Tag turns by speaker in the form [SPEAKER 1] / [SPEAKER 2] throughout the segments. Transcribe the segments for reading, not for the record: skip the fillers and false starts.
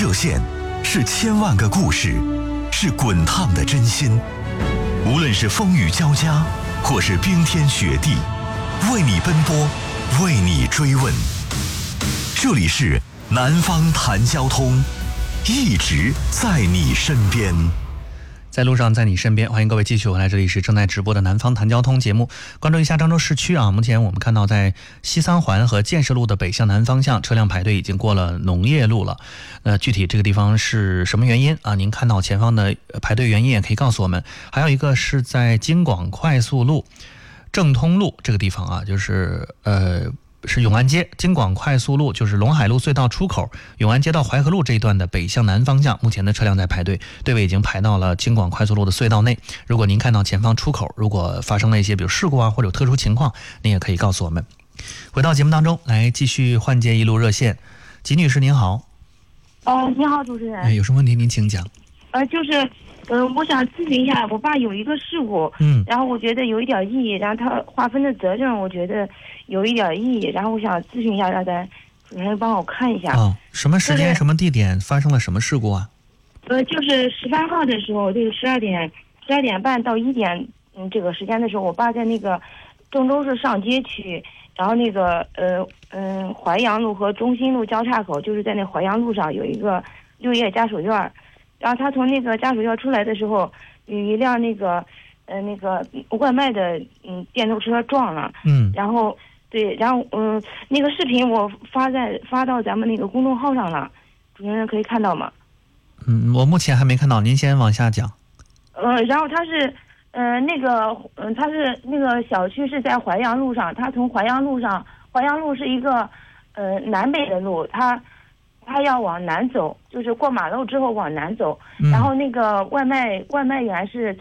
[SPEAKER 1] 热线，是千万个故事，是滚烫的真心。无论是风雨交加，或是冰天雪地，为你奔波，为你追问。这里是南方谈交通，一直在你身边。
[SPEAKER 2] 在路上，在你身边，欢迎各位继续回来，这里是正在直播的南方谈交通节目。关注一下漳州市区啊，目前我们看到在西三环和建设路的北向南方向，车辆排队已经过了农业路了。具体这个地方是什么原因啊？您看到前方的排队原因也可以告诉我们。还有一个是在京广快速路正通路这个地方啊，是永安街京广快速路，就是陇海路隧道出口永安街到淮河路这一段的北向南方向，目前的车辆在排队，队尾已经排到了京广快速路的隧道内。如果您看到前方出口如果发生了一些比如事故啊或者有特殊情况，您也可以告诉我们。回到节目当中来，继续换接一路热线。吉女士您好。
[SPEAKER 3] 你好，主持人。
[SPEAKER 2] 有什么问题您请讲。
[SPEAKER 3] 我想咨询一下，我爸有一个事故，然后我觉得有一点异议，然后他划分的责任我觉得有一点异议，然后我想咨询一下，让咱主持人帮我看一下。
[SPEAKER 2] 什么时间、什么地点发生了什么事故啊？
[SPEAKER 3] 就是18号的时候，这个12点半到1点，这个时间的时候，我爸在那个郑州市上街区，然后那个淮阳路和中心路交叉口，就是在那淮阳路上有一个六叶家属院。然后他从那个家属院出来的时候，有一辆那个外卖的电动车撞了。然后那个视频我发到咱们那个公众号上了，主持人可以看到吗？
[SPEAKER 2] 我目前还没看到，您先往下讲。
[SPEAKER 3] 然后他是他是那个小区是在淮阳路上，他从淮阳路是一个南北的路，他要往南走，就是过马路之后往南走，然后那个外卖员是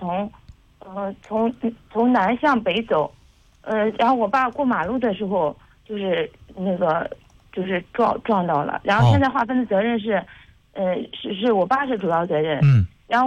[SPEAKER 3] 从南向北走，然后我爸过马路的时候就是撞到了，然后现在划分的责任是我爸是主要责任，然后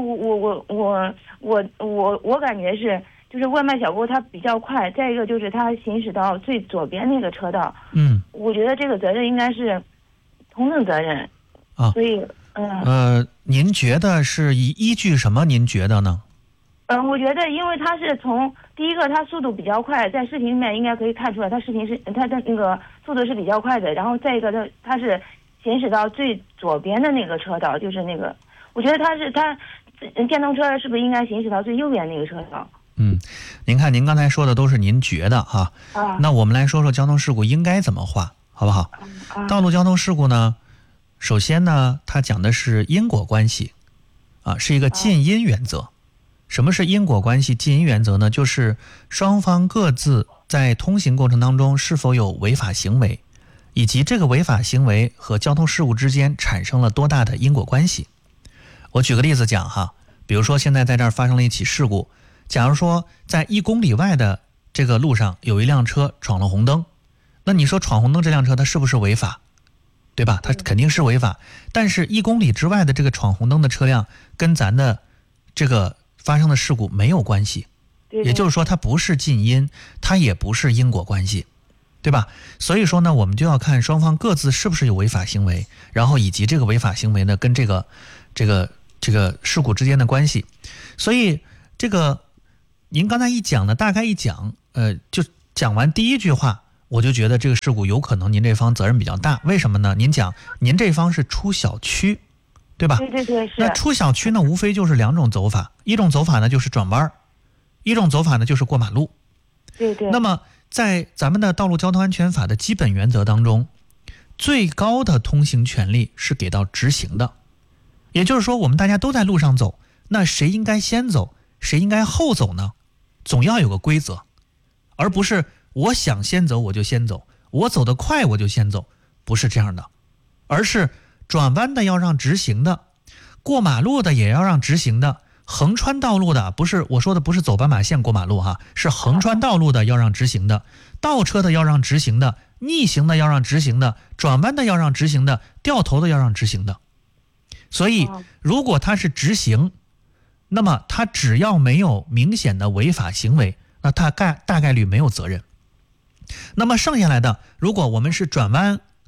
[SPEAKER 3] 我感觉是就是外卖小哥他比较快，再一个就是他行驶到最左边那个车道，我觉得这个责任应该是同等责任啊，所以
[SPEAKER 2] 您觉得是依据什么？您觉得呢？
[SPEAKER 3] 我觉得因为他是从第一个，他速度比较快，在视频里面应该可以看出来，他的那个速度是比较快的。然后再一个，他是行驶到最左边的那个车道，就是那个，我觉得他电动车是不是应该行驶到最右边那个车道？
[SPEAKER 2] 您看，您刚才说的都是您觉得哈，那我们来说说交通事故应该怎么划。好不好？道路交通事故呢，首先呢，它讲的是因果关系，是一个近因原则。什么是因果关系、近因原则呢？就是双方各自在通行过程当中是否有违法行为，以及这个违法行为和交通事故之间产生了多大的因果关系。我举个例子讲哈，比如说现在在这儿发生了一起事故，假如说在1公里外的这个路上有一辆车闯了红灯。那你说闯红灯这辆车它是不是违法？对吧？它肯定是违法。但是1公里之外的这个闯红灯的车辆跟咱的这个发生的事故没有关系，也就是说它不是近因，它也不是因果关系，对吧？所以说呢，我们就要看双方各自是不是有违法行为，然后以及这个违法行为呢跟这个事故之间的关系。所以这个您刚才一讲呢，大概一讲，就讲完第一句话。我就觉得这个事故有可能您这方责任比较大，为什么呢？您讲您这方是出小区，对吧？
[SPEAKER 3] 对，是。
[SPEAKER 2] 那出小区呢，无非就是2种走法，一种走法呢就是转弯，一种走法呢就是过马路。
[SPEAKER 3] 对。
[SPEAKER 2] 那么在咱们的道路交通安全法的基本原则当中，最高的通行权利是给到直行的，也就是说我们大家都在路上走，那谁应该先走，谁应该后走呢？总要有个规则，而不是我想先走我就先走，我走得快我就先走，不是这样的，而是转弯的要让直行的，过马路的也要让直行的，横穿道路的，不是我说的不是走斑马线过马路哈，是横穿道路的要让直行的，倒车的要让直行的，逆行的要让直行的，转弯的要让直行的，掉头的要让直行的。所以如果他是直行，那么他只要没有明显的违法行为，那他大概率没有责任。那么剩下来的，如果我们是转弯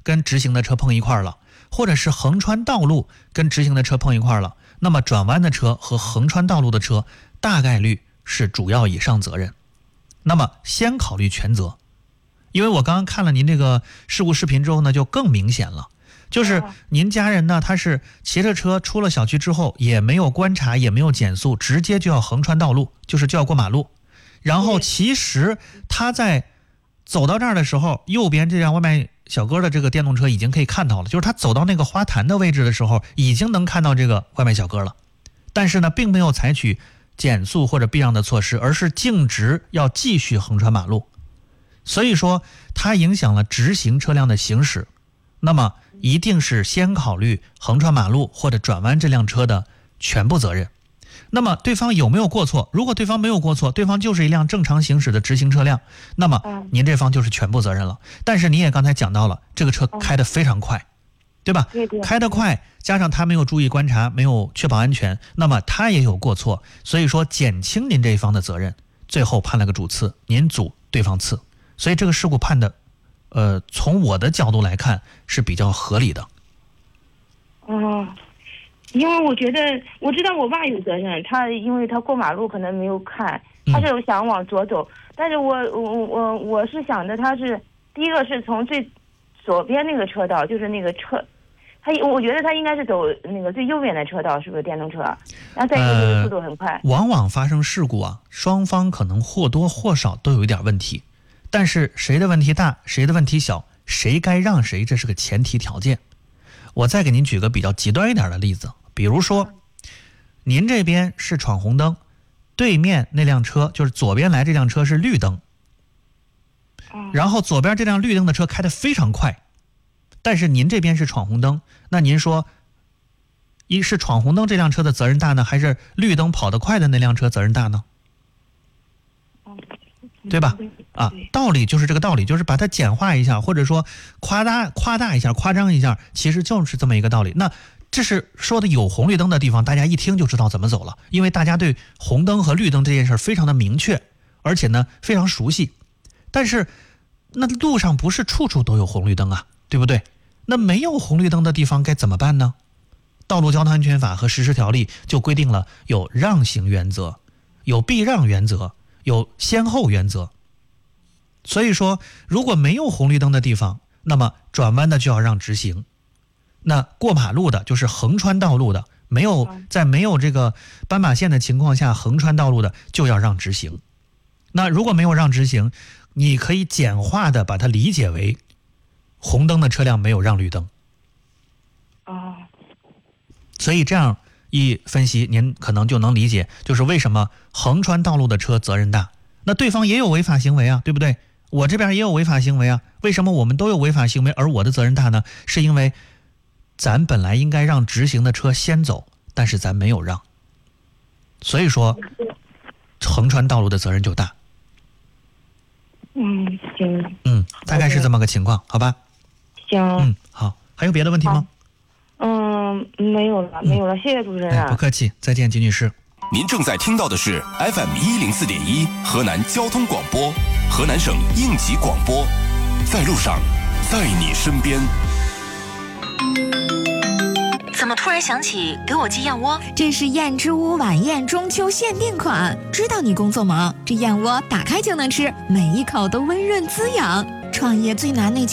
[SPEAKER 2] 跟直行的车碰一块了，或者是横穿道路跟直行的车碰一块了，那么转弯的车和横穿道路的车大概率是主要以上责任。那么先考虑全责，因为我刚刚看了您这个事故视频之后呢，就更明显了。就是您家人呢，他是骑着车出了小区之后，也没有观察，也没有减速，直接就要横穿道路，就要过马路。然后其实他在走到这儿的时候，右边这辆外卖小哥的这个电动车已经可以看到了，就是他走到那个花坛的位置的时候，已经能看到这个外卖小哥了。但是呢，并没有采取减速或者避让的措施，而是径直要继续横穿马路。所以说，它影响了直行车辆的行驶。那么一定是先考虑横穿马路或者转弯这辆车的全部责任。那么对方有没有过错？如果对方没有过错，对方就是一辆正常行驶的直行车辆，那么您这方就是全部责任了。但是你也刚才讲到了，这个车开得非常快，对吧？开得快，加上他没有注意观察，没有确保安全，那么他也有过错，所以说减轻您这一方的责任，最后判了个主次，您主对方次。所以这个事故判的从我的角度来看是比较合理的。
[SPEAKER 3] 因为我觉得我知道我爸有责任，因为他过马路可能没有看，他是想往左走，但是我是想的，他是第一个是从最左边那个车道，就是那个车，我觉得他应该是走那个最右边的车道，是不是电动车？然后再一个就是速度很快。
[SPEAKER 2] 往往发生事故啊，双方可能或多或少都有一点问题。但是谁的问题大，谁的问题小，谁该让谁，这是个前提条件。我再给您举个比较极端一点的例子，比如说您这边是闯红灯，对面那辆车就是左边来这辆车是绿灯，然后左边这辆绿灯的车开得非常快，但是您这边是闯红灯，那您说一是闯红灯这辆车的责任大呢，还是绿灯跑得快的那辆车责任大呢？对吧？道理就是这个道理，就是把它简化一下，或者说夸大一下，夸张一下，其实就是这么一个道理。那这是说的有红绿灯的地方，大家一听就知道怎么走了，因为大家对红灯和绿灯这件事非常的明确，而且呢非常熟悉。但是那路上不是处处都有红绿灯啊，对不对？那没有红绿灯的地方该怎么办呢？道路交通安全法和实施条例就规定了有让行原则，有避让原则，有先后原则。所以说如果没有红绿灯的地方，那么转弯的就要让直行，那过马路的就是横穿道路的，在没有这个斑马线的情况下横穿道路的就要让直行。那如果没有让直行，你可以简化的把它理解为红灯的车辆没有让绿灯。所以这样一分析，您可能就能理解，就是为什么横穿道路的车责任大。那对方也有违法行为啊，对不对？我这边也有违法行为啊，为什么我们都有违法行为，而我的责任大呢？是因为咱本来应该让直行的车先走，但是咱没有让，所以说横穿道路的责任就大。
[SPEAKER 3] 行。
[SPEAKER 2] 大概是这么个情况，好吧？
[SPEAKER 3] 行。
[SPEAKER 2] 好，还有别的问题吗？
[SPEAKER 3] 没有了，谢谢主持人。
[SPEAKER 2] 不客气，再见，金女士。
[SPEAKER 1] 您正在听到的是 FM104.1 河南交通广播，河南省应急广播，在路上，在你身边。
[SPEAKER 4] 怎么突然想起给我寄燕窝？
[SPEAKER 5] 这是燕之屋晚宴中秋限定款，知道你工作忙，这燕窝打开就能吃，每一口都温润滋养。创业最难那